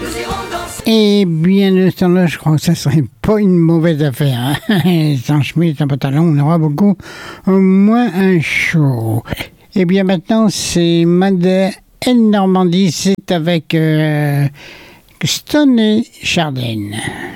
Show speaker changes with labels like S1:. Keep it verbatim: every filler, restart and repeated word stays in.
S1: Et bien, de ce temps-là, je crois que ça serait pas une mauvaise affaire. Hein? Sans chemise, sans pantalon, on aura beaucoup moins un chaud. Et bien maintenant, c'est Made in Normandie, c'est avec euh, Stone et Chardin.